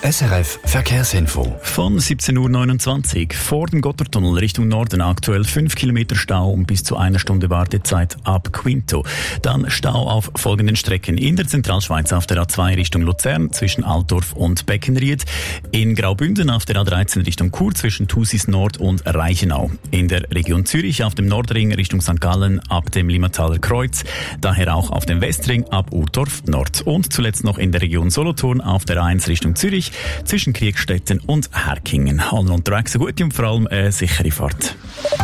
SRF Verkehrsinfo. Von 17.29 Uhr vor dem Gotthardtunnel Richtung Norden aktuell 5 Kilometer Stau und bis zu 1 Stunde Wartezeit ab Quinto. Dann Stau auf folgenden Strecken. In der Zentralschweiz auf der A2 Richtung Luzern zwischen Altdorf und Beckenried. In Graubünden auf der A13 Richtung Chur zwischen Thusis Nord und Reichenau. In der Region Zürich auf dem Nordring Richtung St. Gallen ab dem Limmataler Kreuz. Daher auch auf dem Westring ab Uerdorf Nord. Und zuletzt noch in der Region Solothurn auf der A1 Richtung Zürich zwischen Kriegstetten und Herkingen. Allen unterwegs eine gute und vor allem eine sichere Fahrt.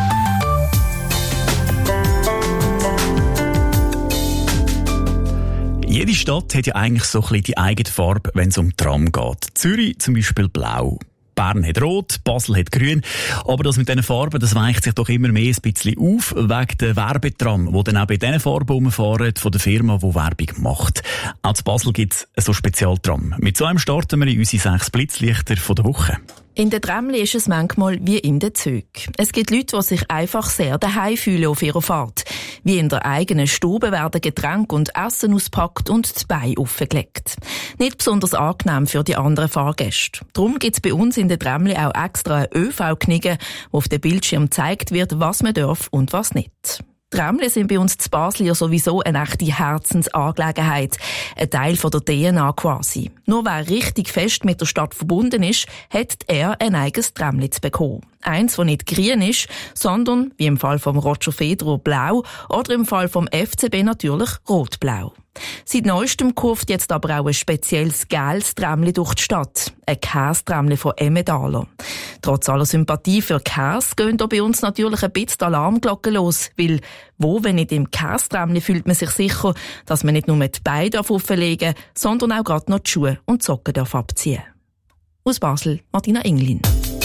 Jede Stadt hat ja eigentlich so ein bisschen die eigene Farbe, wenn es um Tram geht. Zürich zum Beispiel blau. Bern hat rot, Basel hat grün. Aber das mit diesen Farben, das weicht sich doch immer mehr ein bisschen auf, wegen der Werbetram, die dann auch bei diesen Farben rumfahren von der Firma, die Werbung macht. Auch in Basel gibt es so Spezialtram. Mit so einem starten wir in unsere 6 Blitzlichter von der Woche. In der Tramli ist es manchmal wie in den Zügen. Es gibt Leute, die sich einfach sehr daheim fühlen auf ihrer Fahrt. Wie in der eigenen Stube werden Getränke und Essen auspackt und die Beine aufgelegt. Nicht besonders angenehm für die anderen Fahrgäste. Darum gibt es bei uns in der Tramli auch extra eine ÖV-Knigge, wo auf dem Bildschirm gezeigt wird, was man darf und was nicht. Tramli sind bei uns zu Basel ja sowieso eine echte Herzensangelegenheit. Ein Teil von der DNA quasi. Nur wer richtig fest mit der Stadt verbunden ist, hat er ein eigenes Tramli zu bekommen. Eins, das nicht grün ist, sondern, wie im Fall vom Roger Federer, blau oder im Fall vom FCB natürlich rot-blau. Seit neuestem kurft jetzt aber auch ein spezielles gelbes Tramli durch die Stadt. Ein Käse-Tramli von Emmentaler. Trotz aller Sympathie für Käse gehen da bei uns natürlich ein bisschen die Alarmglocken los, weil wo, wenn nicht im Käse-Tramli, fühlt man sich sicher, dass man nicht nur die Beine auflegen darf, sondern auch gerade noch die Schuhe und die Socken abziehen darf. Aus Basel, Martina Englin.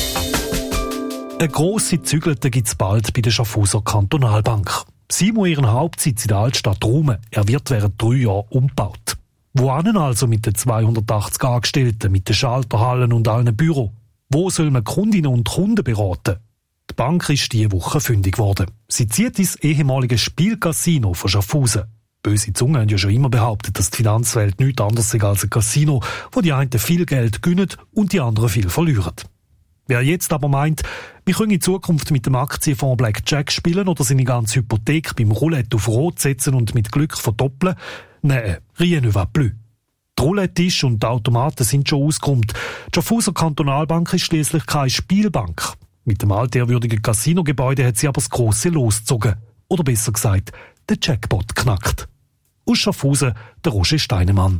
Eine grosse Zügelte gibt es bald bei der Schaffhauser Kantonalbank. Sie muss ihren Hauptsitz in der Altstadt räumen. Er wird während 3 Jahren umgebaut. Wohin also mit den 280 Angestellten, mit den Schalterhallen und allen Büros? Wo soll man Kundinnen und Kunden beraten? Die Bank ist diese Woche fündig geworden. Sie zieht ins ehemalige Spielcasino von Schaffhausen. Böse Zungen haben ja schon immer behauptet, dass die Finanzwelt nichts anderes ist als ein Casino, wo die einen viel Geld gewinnen und die anderen viel verlieren. Wer jetzt aber meint, wir können in Zukunft mit dem Aktienfonds Blackjack spielen oder seine ganze Hypothek beim Roulette auf Rot setzen und mit Glück verdoppeln, nein, rien ne va plus. Die Roulette-Tisch und die Automaten sind schon ausgeräumt. Die Schaffhauser Kantonalbank ist schliesslich keine Spielbank. Mit dem altehrwürdigen Casinogebäude hat sie aber das grosse losgezogen. Oder besser gesagt, der Jackpot knackt. Aus Schaffhausen, der Roger Steinemann.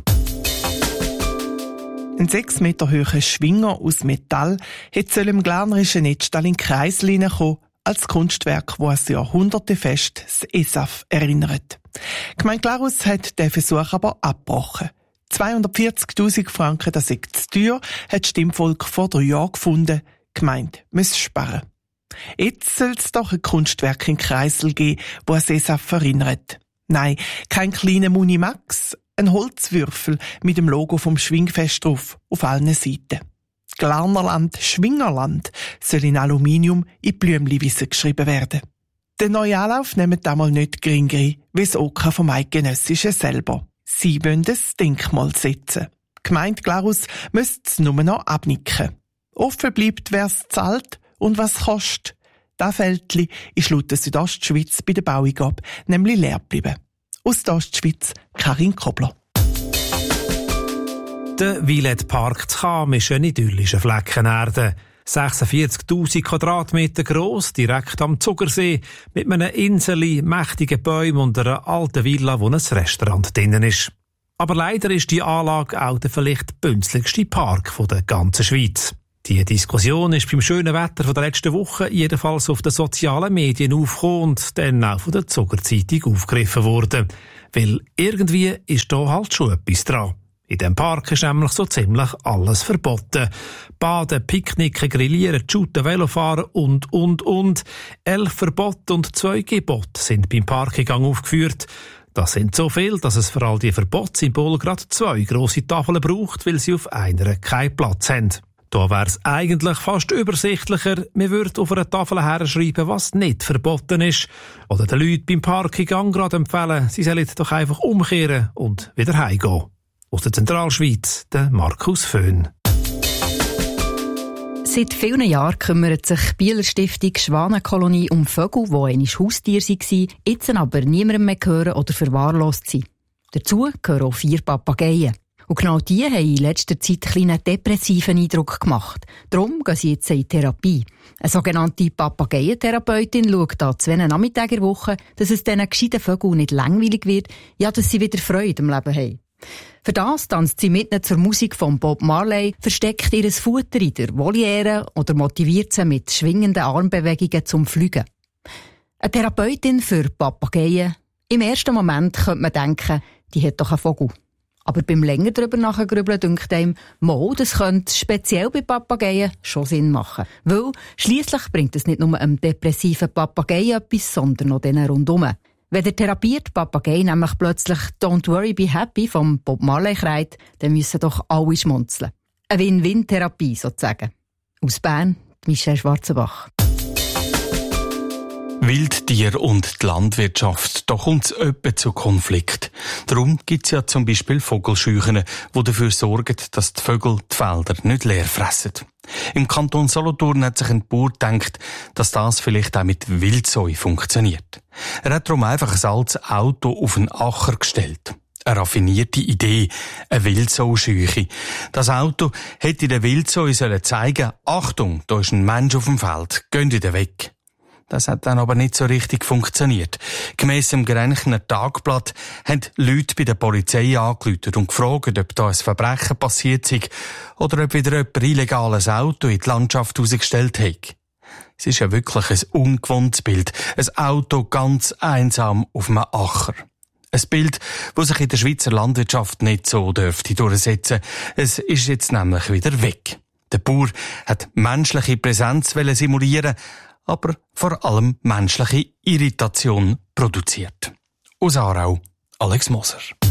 Ein 6 Meter hoher Schwinger aus Metall soll im glarnerischen Netzstall in den Kreisel hineinkommen, als Kunstwerk, das an das Jahrhundertefest das ESAF erinnert. Die Gemeinde Glarus hat den Versuch aber abgebrochen. 240.000 Franken, das ist zu teuer, hat das Stimmvolk vor 3 Jahren gefunden. Die Gemeinde muss sparen. Jetzt soll es doch ein Kunstwerk in Kreisel geben, das an das ESAF erinnert. Nein, kein kleiner Munimax, ein Holzwürfel mit dem Logo vom Schwingfest drauf, auf allen Seiten. Glarnerland, Schwingerland soll in Aluminium in Blümliwiese geschrieben werden. Den neuen Anlauf nehmen damals nicht geringer wie das OK vom Eidgenössischen selber. Sie wollen das Denkmal setzen. Die Gemeinde Glarus müsste es nur noch abnicken. Offen bleibt, wer es zahlt und was kostet. Das Fältli ist laut der Südostschweiz bei der Baueingabe nämlich leer geblieben. Aus der Ostschweiz, Karin Kobler. Der Villette Park zu Cham ist ein idyllischer Flecken Erde. 46.000 Quadratmeter gross, direkt am Zugersee, mit einem Inseli, mächtigen Bäumen und einer alten Villa, wo ein Restaurant drinnen ist. Aber leider ist die Anlage auch der vielleicht bünzligste Park der ganzen Schweiz. Die Diskussion ist beim schönen Wetter von der letzten Woche jedenfalls auf den sozialen Medien aufgekommen und dann auch von der Zuckerzeitung aufgegriffen worden. Weil irgendwie ist da halt schon etwas dran. In diesem Park ist nämlich so ziemlich alles verboten. Baden, Picknicken, Grillieren, Shooten, Velofahren und. 11 Verbote und 2 Gebote sind beim Parkeingang aufgeführt. Das sind so viel, dass es für all die Verbotssymbole gerade 2 grosse Tafeln braucht, weil sie auf einer keinen Platz haben. Da wäre es eigentlich fast übersichtlicher, man würde auf einer Tafel herschreiben, was nicht verboten ist. Oder den Leuten beim Parkeingang gerade empfehlen, sie sollen doch einfach umkehren und wieder heimgehen. Aus der Zentralschweiz, der Markus Föhn. Seit vielen Jahren kümmert sich die Bieler Stiftung Schwanenkolonie um Vögel, die einmal Haustiere waren, jetzt aber niemandem mehr gehören oder verwahrlost sind. Dazu gehören auch 4 Papageien. Und genau die haben in letzter Zeit einen depressiven Eindruck gemacht. Darum gehen sie jetzt in Therapie. Eine sogenannte Papageientherapeutin schaut an 2 Nachmittagen in der Woche, dass es diesen gescheiten Vögeln nicht langweilig wird, ja, dass sie wieder Freude im Leben haben. Für das tanzt sie mitten zur Musik von Bob Marley, versteckt ihr Futter in der Voliere oder motiviert sie mit schwingenden Armbewegungen zum Fliegen. Eine Therapeutin für Papageien. Im ersten Moment könnte man denken, die hat doch einen Vogel. Aber beim länger darüber nachgrübeln denkt einem, das könnte speziell bei Papageien schon Sinn machen. Weil schliesslich bringt es nicht nur einem depressiven Papageien etwas, sondern auch denen rundum. Wenn der therapierte Papagei nämlich plötzlich «Don't worry, be happy» vom Bob Marley kreit, dann müssen doch alle schmunzeln. Eine Win-Win-Therapie sozusagen. Aus Bern, Michelle Schwarzenbach. Wildtier und die Landwirtschaft, da kommt es öppe zu Konflikt. Darum gibt es ja zum Beispiel Vogelscheuchen, die dafür sorgen, dass die Vögel die Felder nicht leer fressen. Im Kanton Solothurn hat sich ein Bauer gedacht, dass das vielleicht auch mit Wildsau funktioniert. Er hat darum einfach ein altes Auto auf einen Acher gestellt. Eine raffinierte Idee, eine Wildsau-Scheuche. Das Auto hätte der Wildsau zeigen, Achtung, da ist ein Mensch auf dem Feld, geht wieder weg. Das hat dann aber nicht so richtig funktioniert. Gemäss dem Grenchner Tagblatt haben Leute bei der Polizei angerufen und gefragt, ob da ein Verbrechen passiert sei oder ob wieder jemand illegales Auto in die Landschaft rausgestellt hat. Es ist ja wirklich ein ungewohntes Bild. Ein Auto ganz einsam auf einem Acher. Ein Bild, das sich in der Schweizer Landwirtschaft nicht so dürfte durchsetzen. Es ist jetzt nämlich wieder weg. Der Bauer hat menschliche Präsenz simulieren, aber vor allem menschliche Irritation produziert. Aus Aarau, Alex Moser.